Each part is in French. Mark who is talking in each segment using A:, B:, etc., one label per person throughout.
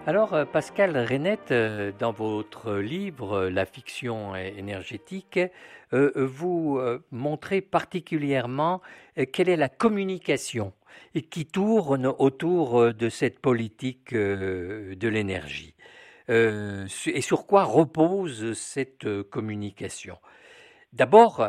A: Alors, Pascal Reinette, dans votre livre La fiction énergétique, vous montrez particulièrement quelle est la communication et qui tourne autour de cette politique de l'énergie. Et sur quoi repose cette communication? D'abord,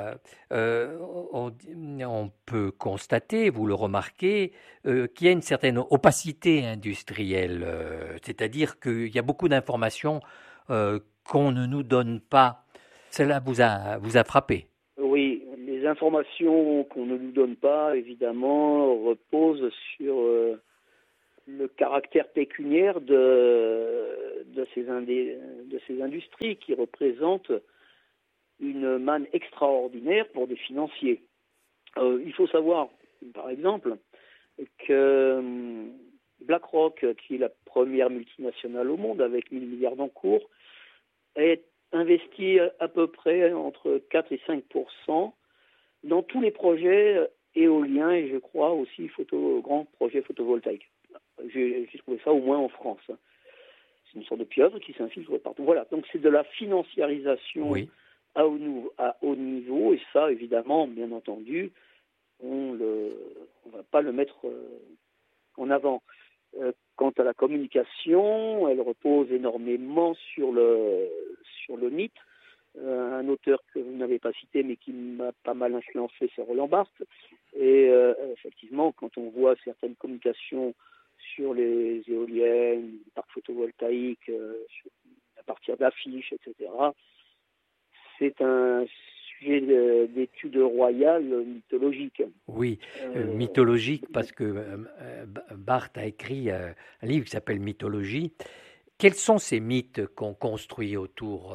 A: on, on peut constater, vous le remarquez, qu'il y a une certaine opacité industrielle, c'est-à-dire qu'il y a beaucoup d'informations qu'on ne nous donne pas. Cela vous a frappé.
B: Oui, les informations qu'on ne nous donne pas, évidemment, reposent sur le caractère pécuniaire de ces industries qui représentent une manne extraordinaire pour des financiers. Il faut savoir, par exemple, que BlackRock, qui est la première multinationale au monde avec 1000 milliards d'encours, est investi à peu près entre 4 et 5% dans tous les projets éoliens et je crois aussi grands projets photovoltaïques. J'ai trouvé ça au moins en France. C'est une sorte de pieuvre qui s'infiltre partout. Voilà, donc c'est de la financiarisation
A: Oui.
B: à haut niveau et ça, évidemment, bien entendu, on va pas le mettre en avant. Quant à la communication, elle repose énormément sur le mythe. Un auteur que vous n'avez pas cité mais qui m'a pas mal influencé, c'est Roland Barthes. Et effectivement, quand on voit certaines communications sur les éoliennes, les parcs photovoltaïques, à partir d'affiches, etc., c'est un sujet d'étude royale mythologique.
A: Oui, mythologique, parce que Barthes a écrit un livre qui s'appelle Mythologie. Quels sont ces mythes qu'on construit autour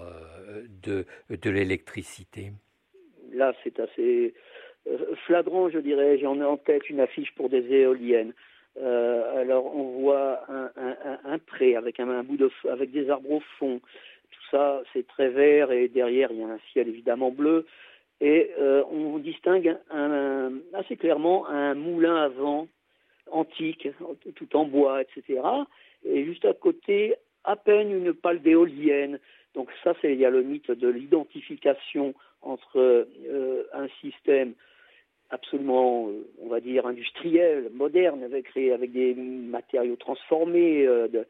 A: de l'électricité?
B: Là, c'est assez flagrant, je dirais. J'en ai en tête une affiche pour des éoliennes. Alors, on voit un pré avec avec des arbres au fond. Tout ça, c'est très vert et derrière, il y a un ciel évidemment bleu. Et on distingue assez clairement un moulin à vent antique, tout en bois, etc. Et juste à côté, à peine une pale d'éolienne. Donc ça, il y a le mythe de l'identification entre un système absolument, on va dire, industriel, moderne, créé avec des matériaux transformés,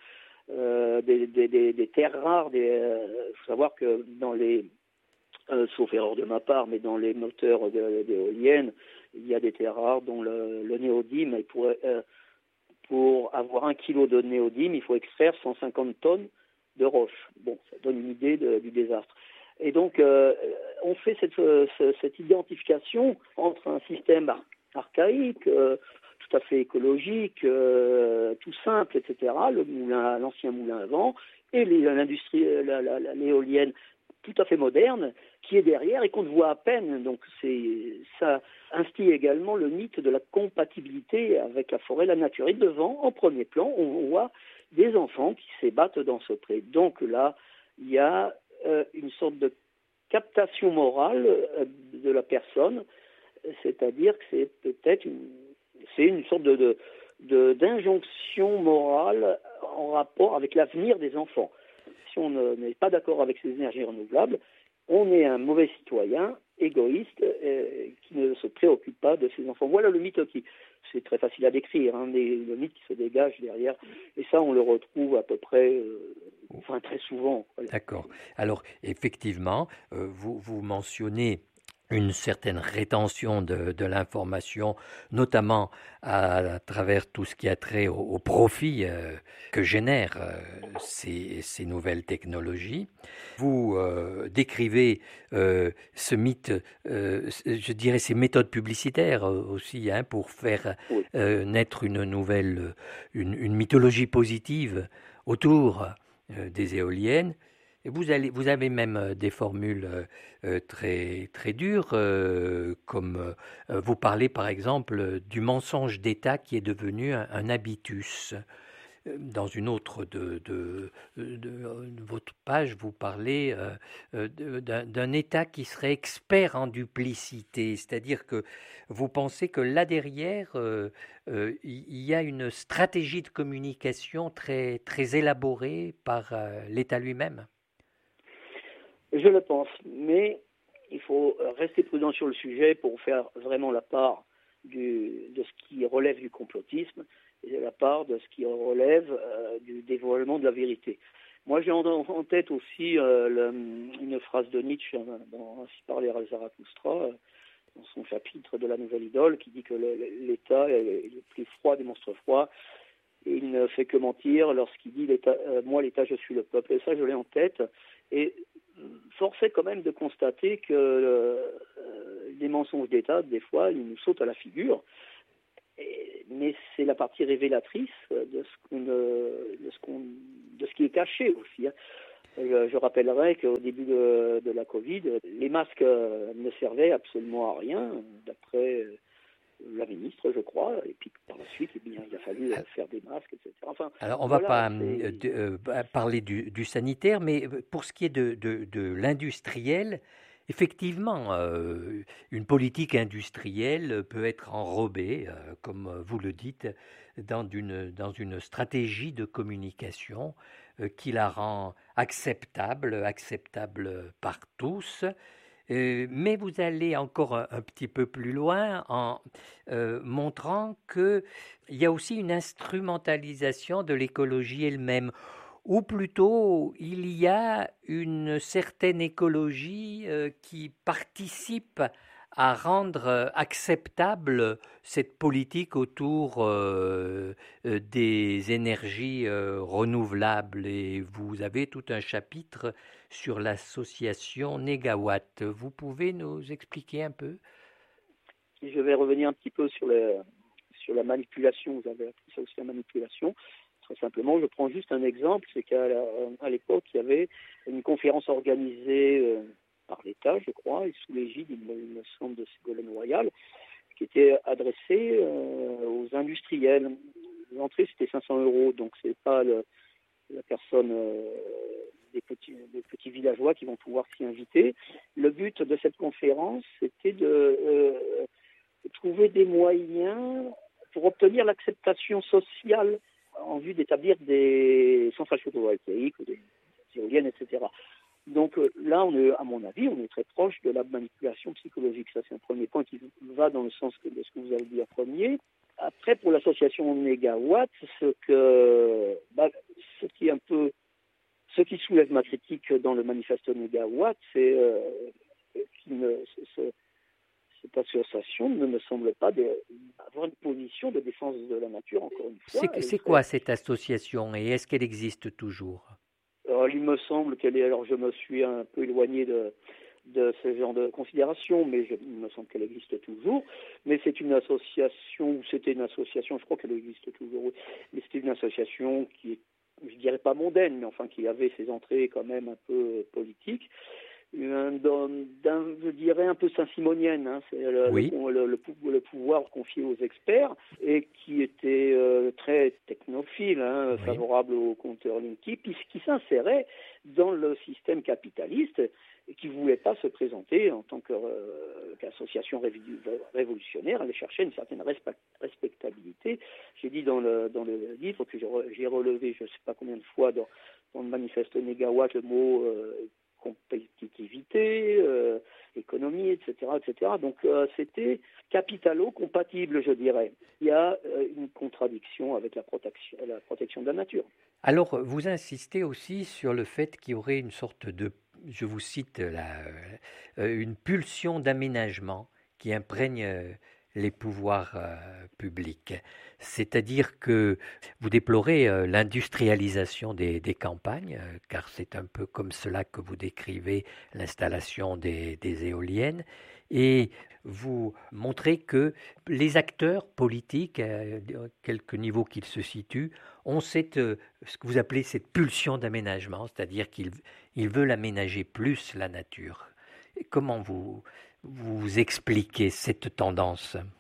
B: des terres rares. Il faut savoir que dans les sauf erreur de ma part, mais dans les moteurs d'éoliennes, il y a des terres rares dont le néodyme, pour avoir 1 kilo de néodyme, il faut extraire 150 tonnes de roche. Bon, ça donne une idée du désastre. Et donc, on fait cette identification entre un système archaïque, tout à fait écologique, tout simple, etc., l'ancien moulin à vent, et l'industrie, l'éolienne tout à fait moderne, qui est derrière et qu'on ne voit à peine. Donc ça instille également le mythe de la compatibilité avec la forêt, la nature. Et devant, en premier plan, on voit des enfants qui s'ébattent dans ce pré. Donc là, il y a une sorte de captation morale de la personne, c'est-à-dire que c'est peut-être une sorte d'injonction morale en rapport avec l'avenir des enfants. Si on n'est pas d'accord avec ces énergies renouvelables, on est un mauvais citoyen, égoïste, qui ne se préoccupe pas de ses enfants. Voilà le mythe c'est très facile à décrire, mais le mythe qui se dégage derrière. Et ça, on le retrouve à peu près, très souvent. Voilà.
A: D'accord. Alors, effectivement, vous mentionnez une certaine rétention de l'information, notamment à travers tout ce qui a trait au profit que génèrent ces nouvelles technologies. Vous décrivez ce mythe, je dirais ces méthodes publicitaires aussi, pour faire naître une mythologie positive autour des éoliennes. Et vous avez même des formules très, très dures, comme vous parlez par exemple du mensonge d'État qui est devenu un habitus. Dans une autre de votre page, vous parlez d'un État qui serait expert en duplicité, c'est-à-dire que vous pensez que là derrière, il y a une stratégie de communication très, très élaborée par l'État lui-même.
B: Je le pense, mais il faut rester prudent sur le sujet pour faire vraiment la part de ce qui relève du complotisme et la part de ce qui relève du dévoilement de la vérité. Moi, j'ai en tête aussi une phrase de Nietzsche dans Ainsi parlait Zarathustra, dans son chapitre de la Nouvelle Idole, qui dit que l'État est le plus froid des monstres froids, et il ne fait que mentir lorsqu'il dit moi l'État je suis le peuple. Et ça je l'ai en tête. Et force est quand même de constater que les mensonges d'État, des fois, ils nous sautent à la figure. Mais c'est la partie révélatrice de ce qui est caché aussi. Je rappellerai qu'au début de la Covid, les masques ne servaient absolument à rien, d'après la ministre, je crois, et puis par la suite, eh bien, il a fallu faire des masques, etc. Enfin,
A: alors, on ne va
B: voilà,
A: pas parler du sanitaire, mais pour ce qui est de l'industriel, effectivement, une politique industrielle peut être enrobée, comme vous le dites, dans une stratégie de communication qui la rend acceptable par tous. Mais vous allez encore un petit peu plus loin en montrant qu'il y a aussi une instrumentalisation de l'écologie elle-même, ou plutôt il y a une certaine écologie qui participe à rendre acceptable cette politique autour des énergies renouvelables. Et vous avez tout un chapitre sur l'association Négawatt. Vous pouvez nous expliquer un peu?
B: je vais revenir un petit peu sur la manipulation. Vous avez appris ça aussi, la manipulation. Très simplement, je prends juste un exemple, c'est qu'à l'époque, il y avait une conférence organisée par l'État, je crois, et sous l'égide, il me semble, de Ségolène Royal, qui était adressée aux industriels. L'entrée, c'était 500 €, donc c'est pas la personne des petits villageois qui vont pouvoir s'y inviter. Le but de cette conférence, c'était de trouver des moyens pour obtenir l'acceptation sociale en vue d'établir des centrales photovoltaïques ou des éoliennes, etc. Donc là, à mon avis, on est très proche de la manipulation psychologique. Ça, c'est un premier point qui va dans le sens de ce que vous avez dit en premier. Après, pour l'association Négawatt, ce qui soulève ma critique dans le manifeste Négawatt, c'est cette association ne me semble pas avoir une position de défense de la nature, encore une fois.
A: C'est quoi cette association et est-ce qu'elle existe toujours?
B: Alors, il me semble alors je me suis un peu éloigné de ce genre de considération, mais il me semble qu'elle existe toujours. Mais c'était une association, je crois qu'elle existe toujours, mais c'était une association qui est, je dirais pas mondaine, mais enfin qui avait ses entrées quand même un peu politiques. Je dirais un peu saint-simonienne, hein, c'est le pouvoir confié aux experts et qui était très technophile, hein, oui, favorable au compteur Linky, qui s'insérait dans le système capitaliste et qui ne voulait pas se présenter en tant qu'association révolutionnaire, aller chercher une certaine respectabilité. J'ai dit dans le livre que j'ai relevé, je ne sais pas combien de fois dans le manifeste Négawatt, le mot compétitivité, économie, etc., etc. Donc c'était capitalo-compatible, je dirais. Il y a une contradiction avec la protection de la nature.
A: Alors, vous insistez aussi sur le fait qu'il y aurait une sorte de, je vous cite là, une pulsion d'aménagement qui imprègne les pouvoirs publics. C'est-à-dire que vous déplorez l'industrialisation des campagnes, car c'est un peu comme cela que vous décrivez l'installation des éoliennes, et vous montrez que les acteurs politiques, à quelque niveau qu'ils se situent, ont ce que vous appelez cette pulsion d'aménagement, c'est-à-dire qu'ils veulent aménager plus la nature. Et comment vous expliquez cette tendance?
B: Alors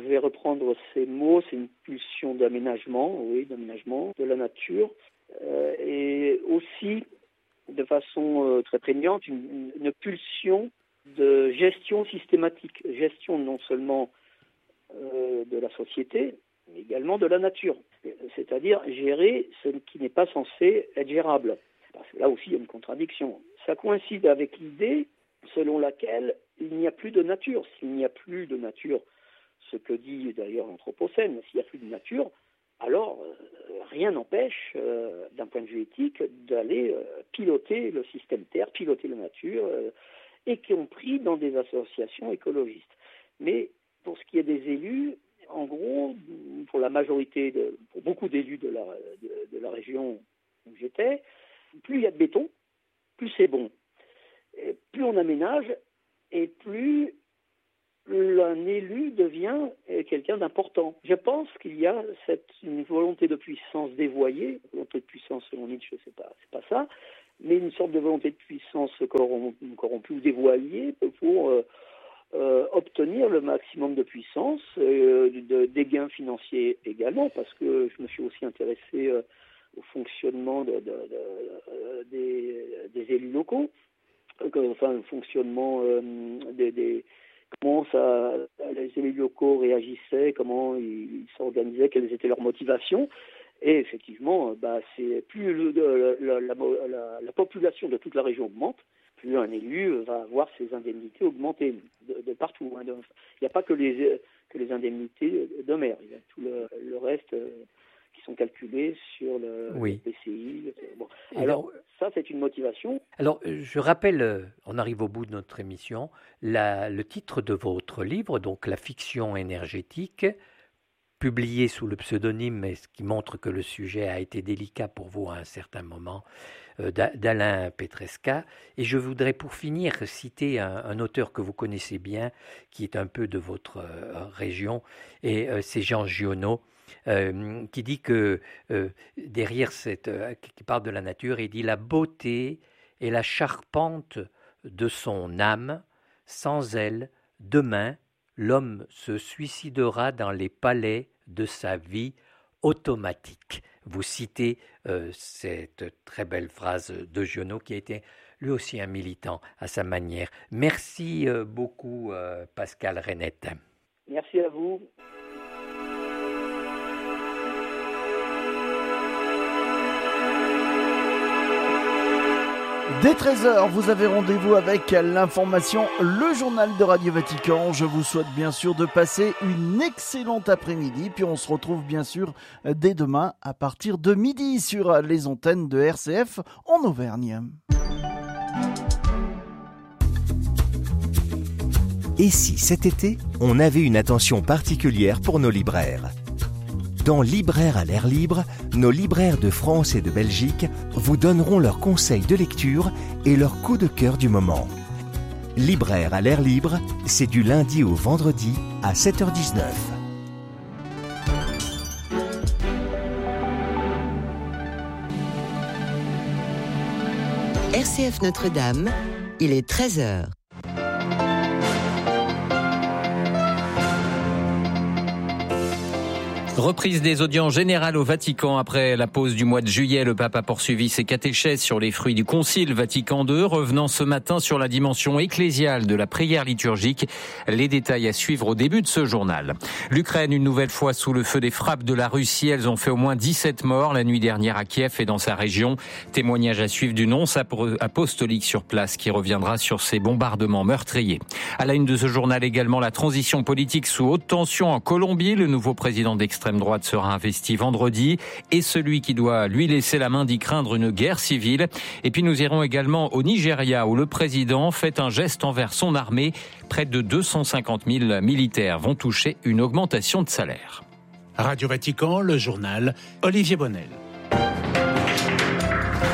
B: je vais reprendre ces mots, c'est une pulsion d'aménagement de la nature, et aussi, de façon très prégnante, une pulsion de gestion systématique, gestion non seulement de la société, mais également de la nature, c'est-à-dire gérer ce qui n'est pas censé être gérable. Parce que là aussi, il y a une contradiction. Ça coïncide avec l'idée selon laquelle il n'y a plus de nature. S'il n'y a plus de nature, ce que dit d'ailleurs l'Anthropocène, s'il n'y a plus de nature, alors rien n'empêche, d'un point de vue éthique, d'aller piloter le système Terre, piloter la nature, y compris dans des associations écologistes. Mais pour ce qui est des élus, en gros, pour beaucoup d'élus de la région où j'étais, plus il y a de béton, plus c'est bon. Et plus on aménage, et plus un élu devient quelqu'un d'important. Je pense qu'il y a une volonté de puissance dévoyée, volonté de puissance selon Nietzsche, c'est pas ça, mais une sorte de volonté de puissance corrompue ou dévoyée pour obtenir le maximum de puissance, des gains financiers également, parce que je me suis aussi intéressé au fonctionnement des élus locaux, le fonctionnement comment les élus locaux réagissaient, comment ils s'organisaient, quelles étaient leurs motivations. Et effectivement, c'est plus la population de toute la région augmente, plus un élu va avoir ses indemnités augmentées de partout. Il n'y a pas que les indemnités de maire, il y a tout le reste qui sont calculés sur le PCI. Bon. Alors, ça, c'est une motivation.
A: Alors, je rappelle, on arrive au bout de notre émission, le titre de votre livre, donc La fiction énergétique, publié sous le pseudonyme, mais ce qui montre que le sujet a été délicat pour vous à un certain moment, d'Alain Petresca. Et je voudrais pour finir citer un auteur que vous connaissez bien, qui est un peu de votre région, et c'est Jean Giono, qui dit que derrière qui parle de la nature, il dit « La beauté est la charpente de son âme, sans elle, demain, l'homme se suicidera dans les palais de sa vie automatique. » Vous citez cette très belle phrase de Giono, qui a été lui aussi un militant à sa manière. Merci beaucoup, Pascal Reinette.
B: Merci à vous.
C: Dès 13h, vous avez rendez-vous avec l'information, le journal de Radio Vatican. Je vous souhaite bien sûr de passer une excellente après-midi. Puis on se retrouve bien sûr dès demain à partir de midi sur les antennes de RCF en Auvergne.
D: Et si cet été, on avait une attention particulière pour nos libraires ? Dans Libraires à l'air libre, nos libraires de France et de Belgique vous donneront leurs conseils de lecture et leurs coups de cœur du moment. Libraires à l'air libre, c'est du lundi au vendredi à 7h19.
E: RCF Notre-Dame, il est 13h.
F: Reprise des audiences générales au Vatican. Après la pause du mois de juillet, le pape a poursuivi ses catéchèses sur les fruits du Concile Vatican II, revenant ce matin sur la dimension ecclésiale de la prière liturgique. Les détails à suivre au début de ce journal. L'Ukraine, une nouvelle fois sous le feu des frappes de la Russie. Elles ont fait au moins 17 morts la nuit dernière à Kiev et dans sa région. Témoignage à suivre du nonce apostolique sur place qui reviendra sur ces bombardements meurtriers. À la une de ce journal également, la transition politique sous haute tension en Colombie. Le nouveau président d'extrême droite sera investi vendredi et celui qui doit lui laisser la main d'y craindre une guerre civile. Et puis nous irons également au Nigeria où le président fait un geste envers son armée. Près de 250 000 militaires vont toucher une augmentation de salaire.
G: Radio Vatican, le journal, Olivier Bonnel.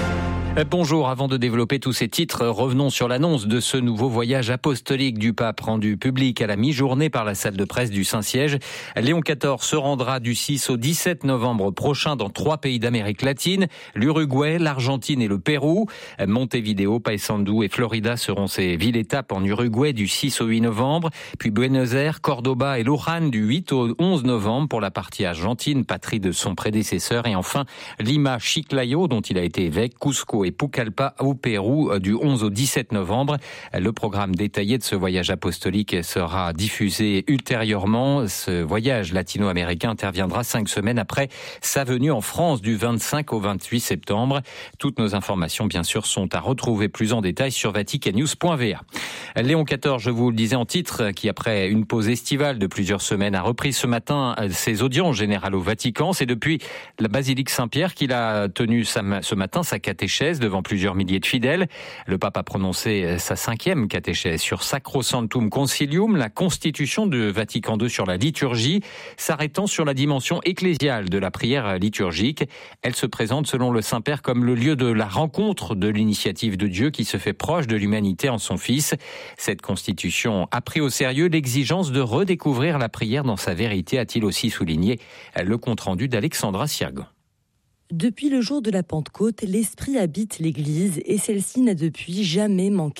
F: Bonjour, avant de développer tous ces titres, revenons sur l'annonce de ce nouveau voyage apostolique du pape rendu public à la mi-journée par la salle de presse du Saint-Siège. Léon XIV se rendra du 6 au 17 novembre prochain dans 3 pays d'Amérique latine, l'Uruguay, l'Argentine et le Pérou. Montevideo, Paysandú et Florida seront ses villes-étapes en Uruguay du 6 au 8 novembre, puis Buenos Aires, Cordoba et Luján du 8 au 11 novembre pour la partie argentine, patrie de son prédécesseur, et enfin Lima, Chiclayo, dont il a été évêque, Cusco et Pucallpa au Pérou du 11 au 17 novembre. Le programme détaillé de ce voyage apostolique sera diffusé ultérieurement. Ce voyage latino-américain interviendra 5 semaines après sa venue en France du 25 au 28 septembre. Toutes nos informations, bien sûr, sont à retrouver plus en détail sur vaticannews.va. Léon XIV, je vous le disais en titre, qui après une pause estivale de plusieurs semaines a repris ce matin ses audiences générales au Vatican. C'est depuis la basilique Saint-Pierre qu'il a tenu ce matin sa catéchèse devant plusieurs milliers de fidèles. Le pape a prononcé sa 5e catéchèse sur Sacrosanctum Concilium, la constitution de Vatican II sur la liturgie, s'arrêtant sur la dimension ecclésiale de la prière liturgique. Elle se présente selon le Saint-Père comme le lieu de la rencontre de l'initiative de Dieu qui se fait proche de l'humanité en son Fils. Cette constitution a pris au sérieux l'exigence de redécouvrir la prière dans sa vérité, a-t-il aussi souligné. Le compte-rendu d'Alexandra Sirgan.
G: Depuis le jour de la Pentecôte, l'Esprit habite l'Église et celle-ci n'a depuis jamais manqué